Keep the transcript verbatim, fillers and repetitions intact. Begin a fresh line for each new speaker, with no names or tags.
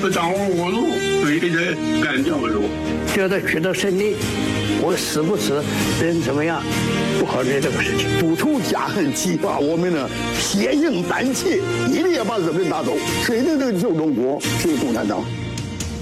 不掌握我路，对的人干掉路。
觉得取得胜利，我死不死，人怎么样，不考虑这个事情。
补充家恨，激发我们的血性胆气，一定要把日本人打走。谁的这个救中国，谁共产党。